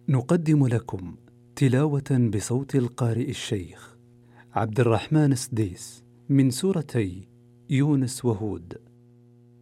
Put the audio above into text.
نقدم لكم تلاوة بصوت القارئ الشيخ عبد الرحمن السديس من سورتي يونس وهود.